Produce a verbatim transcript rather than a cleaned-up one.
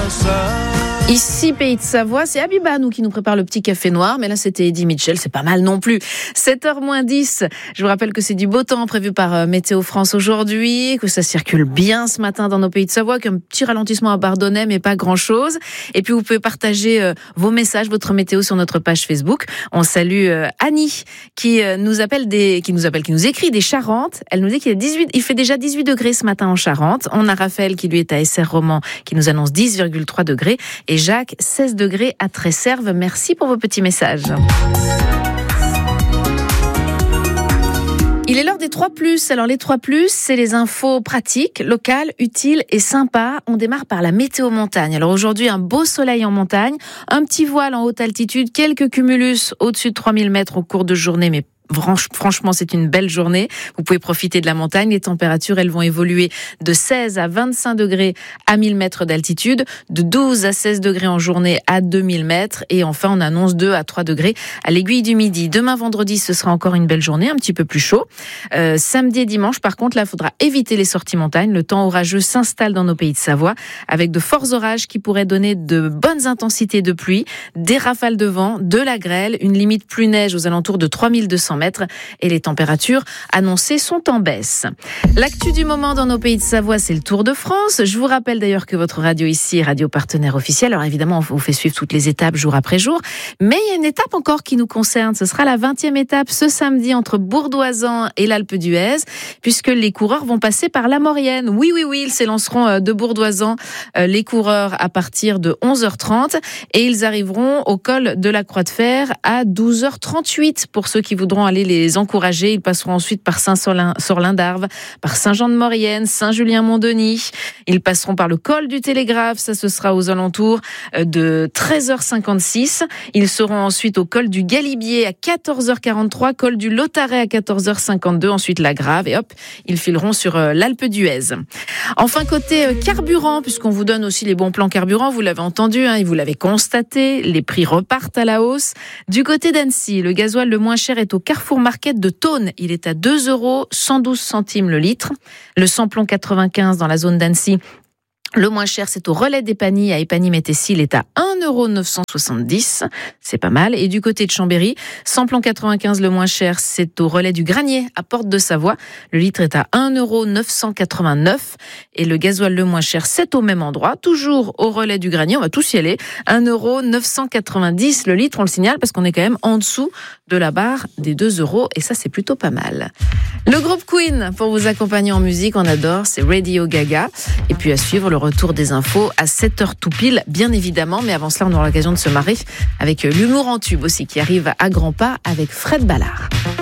Ici, Pays de Savoie, c'est Abiba, nous, qui nous prépare le petit café noir. Mais là, c'était Eddie Mitchell, c'est pas mal non plus. sept heures moins dix. Je vous rappelle que c'est du beau temps prévu par Météo France aujourd'hui, que ça circule bien ce matin dans nos Pays de Savoie, qu'un petit ralentissement à Bardonnay, mais pas grand-chose. Et puis, vous pouvez partager euh, vos messages, votre météo sur notre page Facebook. On salue euh, Annie, qui euh, nous appelle des, qui nous appelle, qui nous écrit des Charentes. Elle nous dit qu'il y a dix-huit, il fait déjà dix-huit degrés ce matin en Charente. On a Raphaël, qui lui est à S R Romand, qui nous annonce dix virgule trois degrés. Et Jacques, seize degrés à Tresserve. Merci pour vos petits messages. Il est l'heure des trois plus. Alors les trois plus, c'est les infos pratiques, locales, utiles et sympas. On démarre par la météo montagne. Alors aujourd'hui, un beau soleil en montagne, un petit voile en haute altitude, quelques cumulus au-dessus de trois mille mètres au cours de journée, mais franchement, c'est une belle journée. Vous pouvez profiter de la montagne. Les températures, elles vont évoluer de seize à vingt-cinq degrés à mille mètres d'altitude, de douze à seize degrés en journée à deux mille mètres. Et enfin, on annonce deux à trois degrés à l'aiguille du midi. Demain, vendredi, ce sera encore une belle journée, un petit peu plus chaud. Euh, samedi et dimanche, par contre, là, il faudra éviter les sorties montagne. Le temps orageux s'installe dans nos Pays de Savoie avec de forts orages qui pourraient donner de bonnes intensités de pluie, des rafales de vent, de la grêle, une limite pluie neige aux alentours de trois mille deux cents mètres et les températures annoncées sont en baisse. L'actu du moment dans nos Pays de Savoie, c'est le Tour de France. Je vous rappelle d'ailleurs que votre radio ici est radio partenaire officiel. Alors évidemment, on vous fait suivre toutes les étapes jour après jour. Mais il y a une étape encore qui nous concerne. Ce sera la vingtième étape ce samedi entre Bourdoisan et l'Alpe d'Huez, puisque les coureurs vont passer par la Maurienne. Oui, oui, oui, ils s'élanceront de Bourdoisan, les coureurs, à partir de onze heures trente et ils arriveront au col de la Croix de Fer à douze heures trente-huit pour ceux qui voudront aller les encourager. Ils passeront ensuite par Saint-Sorlin-d'Arve, par Saint-Jean-de-Maurienne, Saint-Julien-Mont-Denis. Ils passeront par le col du Télégraphe. Ça, ce sera aux alentours de treize heures cinquante-six. Ils seront ensuite au col du Galibier à quatorze heures quarante-trois, col du Lotaret à quatorze heures cinquante-deux, ensuite la Grave et hop, ils fileront sur l'Alpe d'Huez. Enfin, côté carburant, puisqu'on vous donne aussi les bons plans carburant, vous l'avez entendu, hein, et vous l'avez constaté, les prix repartent à la hausse. Du côté d'Annecy, le gasoil le moins cher est au Carrefour Market de Thônes. Il est à deux euros cent douze centimes le litre. Le samplon quatre-vingt-quinze dans la zone d'Annecy, le moins cher, c'est au Relais d'Épagny, à Épagny-Métessy, il est à un euro neuf cent soixante-dix. C'est pas mal. Et du côté de Chambéry, samplon quatre-vingt-quinze, le moins cher, c'est au Relais du Granier, à Porte de Savoie. Le litre est à un euro neuf cent quatre-vingt-neuf. Et le gasoil le moins cher, c'est au même endroit, toujours au Relais du Granier. On va tous y aller. un euro neuf cent quatre-vingt-dix le litre, on le signale, parce qu'on est quand même en dessous de la barre des deux euros. Et ça, c'est plutôt pas mal. Le groupe Queen, pour vous accompagner en musique, on adore, c'est Radio Gaga. Et puis à suivre, le retour des infos à sept heures tout pile, bien évidemment. Mais avant cela, on aura l'occasion de se marrer avec l'humour en tube aussi, qui arrive à grands pas avec Fred Ballard.